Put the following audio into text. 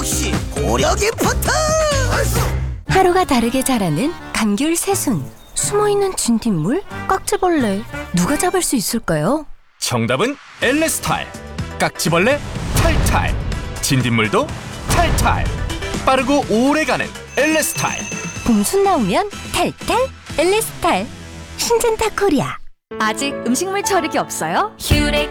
역시 고려기프트. 하루가 다르게 자라는 감귤 새순. 숨어있는 진딧물? 깍지벌레. 누가 잡을 수 있을까요? 정답은 엘레스탈. 깍지벌레 탈탈, 진딧물도 탈탈. 빠르고 오래가는 엘레스탈. 봄순 나오면 탈탈 엘레스탈. 신젠타 코리아. 아직 음식물 처리기 없어요? 휴렉